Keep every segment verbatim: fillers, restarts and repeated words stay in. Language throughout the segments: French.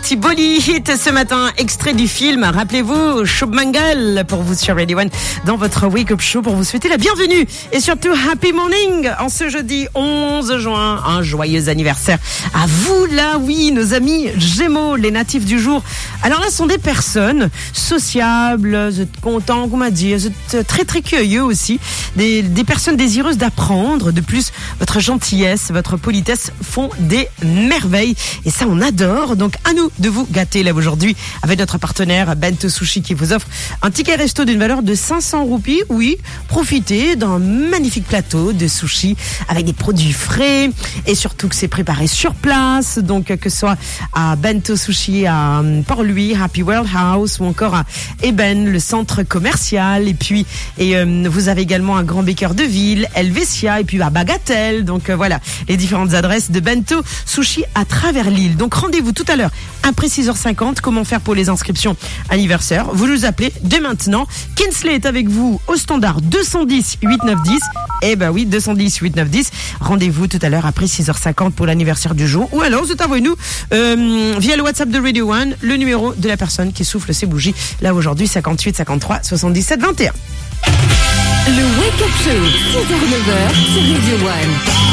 petit Bolly hit ce matin, extrait du film. Rappelez-vous, Shub Mangal pour vous sur Radio One dans votre Wake Up Show pour vous souhaiter la bienvenue et surtout Happy Morning en ce jeudi onze juin. Un joyeux anniversaire à vous là, oui, nos amis Gémeaux, les natifs du jour. Alors là, ce sont des personnes sociables, vous êtes contents, qu'on m'a dit, vous êtes très très curieux aussi, des, des personnes désireuses d'apprendre. De plus, votre gentillesse, votre politesse font des merveilles et ça on adore. Donc à nous de vous gâter là aujourd'hui avec notre partenaire Bento Sushi qui vous offre un ticket resto d'une valeur de cinq cents roupies. Oui, profitez d'un magnifique plateau de sushi avec des produits frais et surtout que c'est préparé sur place. Donc que ce soit à Bento Sushi à Port-Louis, Happy World House ou encore à Eben, le centre commercial. Et puis et euh, vous avez également un grand baker de ville, Helvetia, et puis à Bagatelle. Donc euh, voilà les différentes adresses de Bento Sushi à travers l'île. Donc rendez-vous tout à l'heure après six heures cinquante. Comment faire pour les inscriptions anniversaire? Vous nous appelez dès maintenant. Kinsley est avec vous au standard deux cent dix huit neuf dix. Eh ben oui, deux cent dix huit neuf dix. Rendez-vous tout à l'heure après six heures cinquante pour l'anniversaire du jour. Ou alors, vous envoyez-nous euh, via le WhatsApp de Radio One le numéro de la personne qui souffle ses bougies. Là aujourd'hui, cinquante-huit cinquante-trois soixante-dix-sept vingt et un. Le Wake Up Show, six heures neuf heures sur Radio One.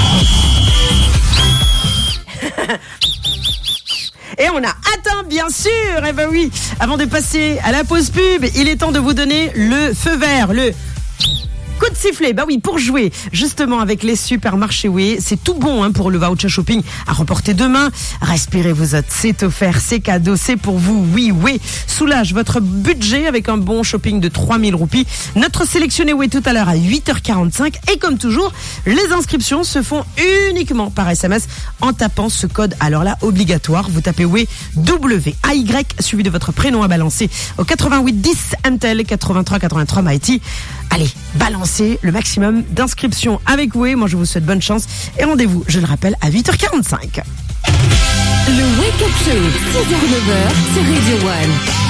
Et on a atteint, bien sûr, eh ben oui, avant de passer à la pause pub, il est temps de vous donner le feu vert, le coup de sifflet. Bah oui, pour jouer justement avec les supermarchés Oui, c'est tout bon hein, pour le voucher shopping à remporter demain. Respirez vous autres, c'est offert, c'est cadeau, c'est pour vous. Oui, oui, soulage votre budget avec un bon shopping de trois mille roupies. Notre sélectionné Oui tout à l'heure à huit heures quarante-cinq. Et comme toujours, les inscriptions se font uniquement par S M S en tapant ce code. Alors là, obligatoire, vous tapez Oui W A Y suivi de votre prénom à balancer au quatre-vingt-huit dix M T L quatre-vingt-trois quatre-vingt-trois Mighty. Allez, balancez le maximum d'inscriptions avec Oui. Moi, je vous souhaite bonne chance et rendez-vous, je le rappelle, à huit heures quarante-cinq. Le Wake Up Show, six heures neuf heures sur Radio One.